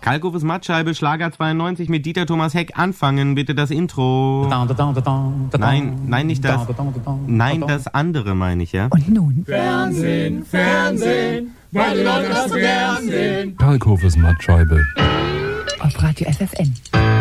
Kalkofes Mattscheibe, Schlager 92 mit Dieter Thomas Heck. Anfangen, bitte das Intro. Nein, nicht das. Nein, das andere meine ich, ja. Und nun? Fernsehen, weil die Leute das so gern sehen. Kalkofes Mattscheibe. Auf Radio FFN.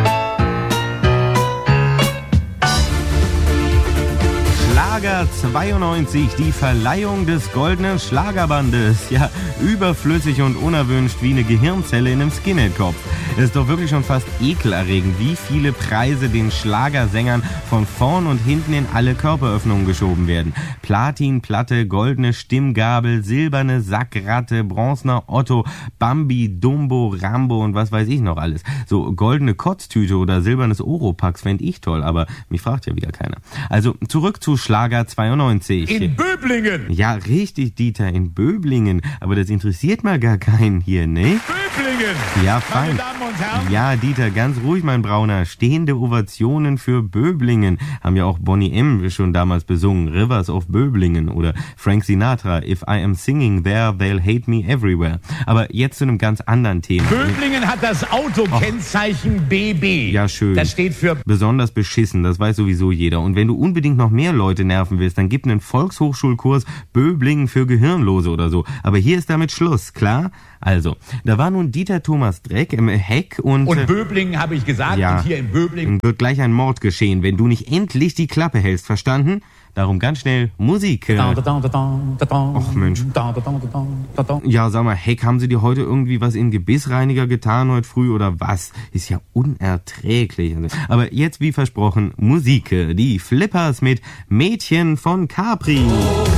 Schlager 92, die Verleihung des Goldenen Schlagerbandes. Ja, überflüssig und unerwünscht wie eine Gehirnzelle in einem Skinhead-Kopf. Es ist doch wirklich schon fast ekelerregend, wie viele Preise den Schlagersängern von vorn und hinten in alle Körperöffnungen geschoben werden. Platinplatte, goldene Stimmgabel, silberne Sackratte, bronzener Otto, Bambi, Dumbo, Rambo und was weiß ich noch alles. So goldene Kotztüte oder silbernes Oropax fände ich toll, aber mich fragt ja wieder keiner. Also zurück zu Schlager 92. In Böblingen! Ja, richtig, Dieter, in Böblingen. Aber das interessiert mal gar keinen hier, ne? Böblingen! Ja, fein. Meine Damen und Herren. Ja, Dieter, ganz ruhig, mein Brauner. Stehende Ovationen für Böblingen. Haben ja auch Bonnie M. schon damals besungen. Rivers of Böblingen. Oder Frank Sinatra. If I am singing there, they'll hate me everywhere. Aber jetzt zu einem ganz anderen Thema. Böblingen hat das Autokennzeichen BB. Ja, schön. Das steht für Besonders beschissen, das weiß sowieso jeder. Und wenn du unbedingt noch mehr Leute nerven willst, dann gib einen Volkshochschulkurs Böblingen für Gehirnlose oder so. Aber hier ist damit Schluss, klar? Also, da war nun Dieter Thomas Dreck im Heck und Böblingen habe ich gesagt. ja, und hier in Böblingen wird gleich ein Mord geschehen, wenn du nicht endlich die Klappe hältst, verstanden? Darum ganz schnell Musik. Och Mensch. Ja, sag mal, Heck, haben sie dir heute irgendwie was in Gebissreiniger getan heute früh oder was? Ist ja unerträglich. Aber jetzt wie versprochen, Musik. Die Flippers mit Mädchen von Capri.